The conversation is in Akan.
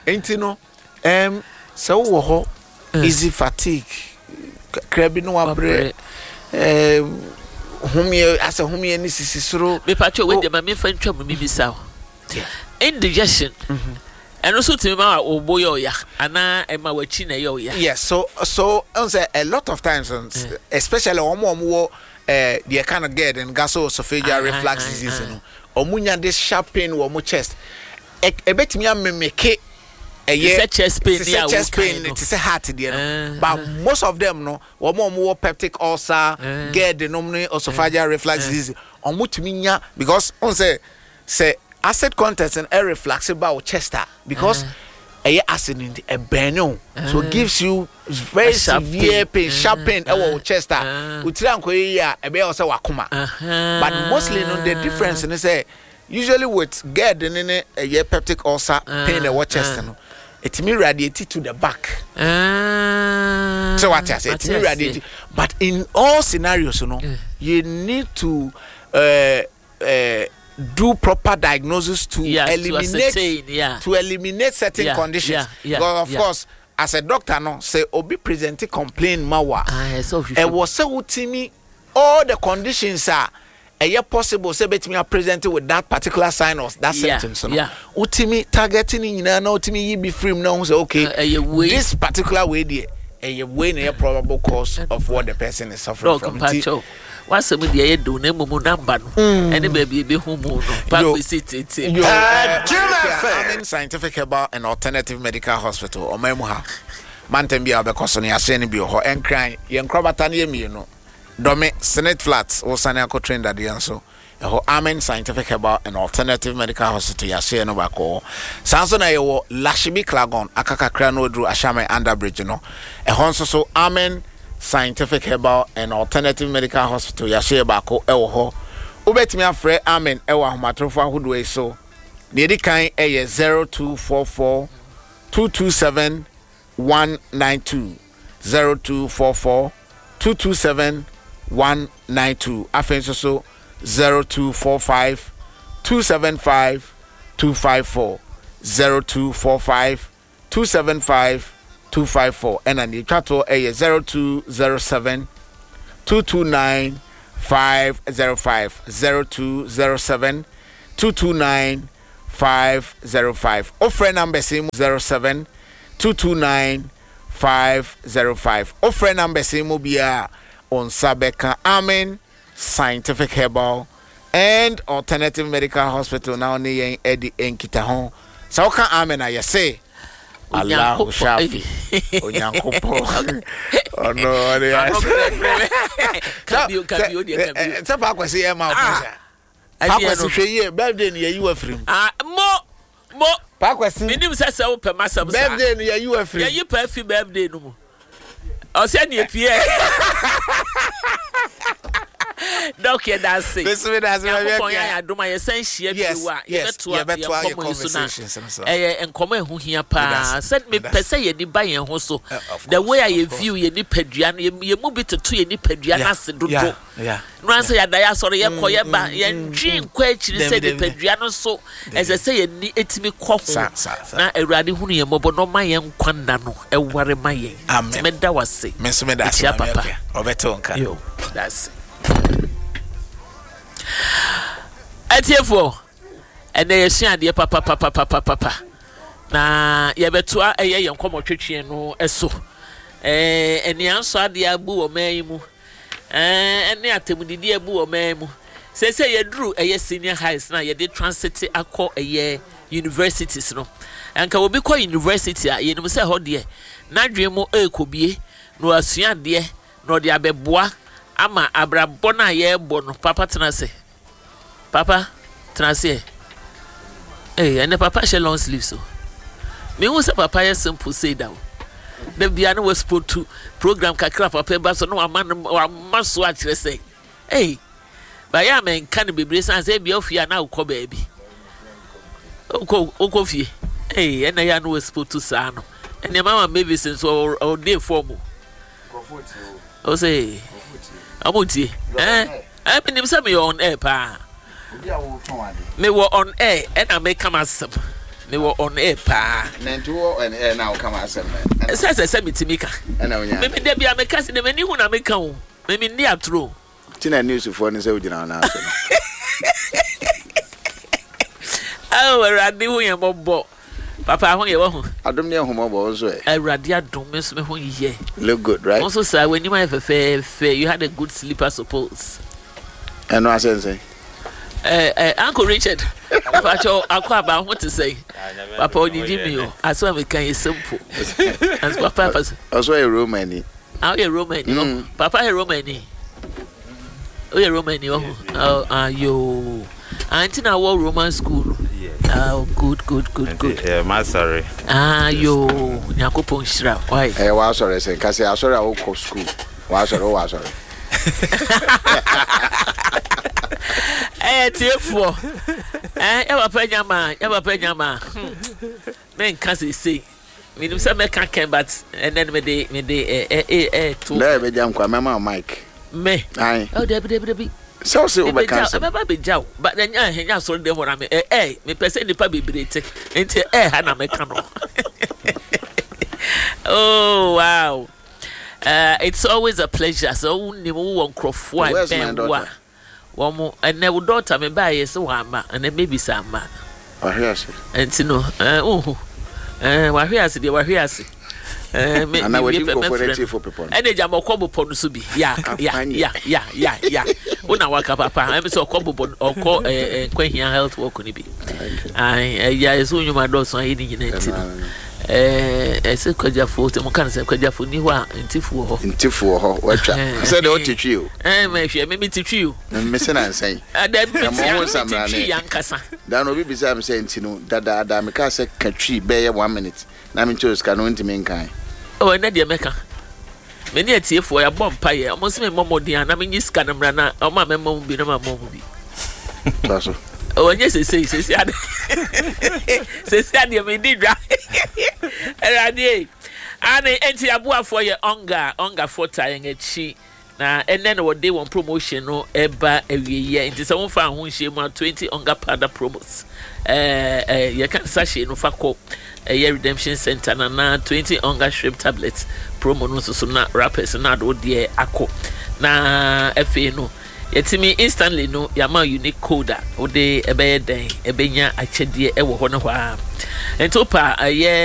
enti no so wo ho easy fatigue krabi no wabre humie asa humie ni sisisoro me pacho we de ma me fa ntwa me bisa indigestion and also to ma oboyo ya ana e ma wachi na yo ya. Yes, so a lot of times especially omo the kind of get and gastroesophageal reflux disease no omunya this sharp pain wo mo chest e betimi amemeke chest pain it is a heart there no but most of them no wo peptic ulcer get the esophageal reflux disease omutimi nya because on say acid content and air reflux about chest because acid in the burn so it gives you very severe pain, sharp pain chest but mostly no the difference in say usually with get in a peptic ulcer pain chest no it may radiate to the back so what I say it may radiate but in all scenarios you need to do proper diagnosis to eliminate certain conditions. Because of course, as a doctor, no say obi presenting complain mawa. It was so utimi all the conditions are possible. Say bet me are presented with that particular sign or that symptoms. Utimi targeting in na utimi be free now say okay this particular way there. A way a probable cause of what the person is suffering from. What's some of the do name number and the baby be whom Scientific Herbal and Alternative Medical Hospital or Memoha Mantembia because on your sending be or and crying young Crobatania Mino Dome Senate Flats or Sanako trained at the answer. Amen Scientific Herbal and Alternative Medical Hospital Yashe no bako Sanson ayo Lashibi Klagon Akaka Krano Drew Ashame Underbridge no so Amen Scientific Herbal and Alternative Medical Hospital Yashe bako ewo ubetimi afre Amen ewa homatrofo ahudwe so nedi kan 0244 227 192 0244 227 192 afenso so 0245 275 254 0245 275 254 and an chato 0207 229 505 0207 229 505 offer number same 07 229 505 offer number same bia on Sabeka Amen Scientific Herbal and Alternative Medical Hospital now near Eddie Enkitahon. So can Amen I say Allah Shafi. Oh no, it's about to say Emma. Birthday near you are free. Mo Pakwasi. Minim say open myself. Birthday near you are free. You perfect birthday no. O say near Pierre. Okay, that's it. This is that's right. I do my essential. Yes. Conversations. And come who here pa. Send me per se ye buy and also. The way I view ye ni pedrian, ye move it to ye ni pedrian as do. Yeah. No answer ya dia sorry ye koye ba ye dream kwachiri say the pedrian so as I say ye ni etimi kwofo. Na Awurade hunu ye mobo no ma ye nkwanda no e ware ma ye. Me da wase. Me so me da papa. Obeto nka. Yo, that's it. Etiefo ene yesia de papa na ye beto eye ye nkomotwetwe no eso ene anso ade abu o man mu ene atemudidi abu o man mu sese ye duru eye senior highs na ye de transit akọ eye universities no anka obi kọ university a ye nim se ho de na dwemu ekobie no asua de no de abeboa ama abrabọ na ye bo no papa tenase papa tenase and the papa she long sleeve so me who say papa is simple say down the biano was put to program kakra papa ba so no man so akire say ba ya men kan bebre san say bi ofia na ukọ baby ukọ fie and ya no was put to sa no and the mama baby since or day form o say amuti I mean say me on air pa me were on air and I make come as me were on air pa Nantu and now come as a man. Says a semitimika. And Maybe there be a cousin of any one I make home. Maybe near true. Tina news for an Saudi now. Oh, I do him bob. Papa, when you want, I don't know whom I was. I radia don't miss me when you look good, right? Also, sir, when you have a fair, you had a good sleep, I suppose. And no, I say, Uncle Richard, I want to say, Papa, did you? I saw me kind of simple. As Papa, I saw a Romani. How a Romani? Papa, a Romani. Oh, a Romani. Oh, you. Auntie, now war Roman school. Oh, good. Yeah, my sorry. Yo, Yakupon Shra. Why? I was sorry, say, because I saw a whole school. Was sorry. Therefore, ever Penyama. Men can't say. Me do some can but and then me de to. There be jam kwa mama Mike. Me. Aye. Oh, there. So over cancel. Be jaw, but then ya so dem wona me me person nipa bebrete. Enti ha me ka no. Oh, wow. It's always a pleasure. So ni mo won crofo a ben wa. Womo and na wo daughter me ba yes wa ma and maybe some ma. Wahiase. Enti no wahiase de wahiase. Me and I will go for the chief for people. And the jam okobo pon so bi. Yeah. Una waka papa. I be so okobo pon oko kwahia health work ni bi. Ai ya esu nyuma do so ayi ni enti no. Ese kwajafo te mo kan se kwajafo ni wa ntifu ho watwa se de otitwi o me hwe me titwi o me se na nsan ada bi titwi yankasa da no bi bisa me se enti no dada me ka se katwi be ye 1 minute na me chose ka no ntimi nkan o na de meka me ne atiefo ya bompa ye mo se me momodin na me nyi ska na mra na o ma me mom bi na ma mom bi taso oh, yes, say, me did right. And enti abua for your onga for tying a chi. Na and then what day one promotion no eba every year. Enti some fan who share 20 onga pada promos. You can sashay no fako a year redemption center na 20 onga shrimp tablets promo no so na rappers na do de ako. Na FA no yetimi instantly no yama unique code o de ebe den ebenya achede e wo ho no hwa ento pa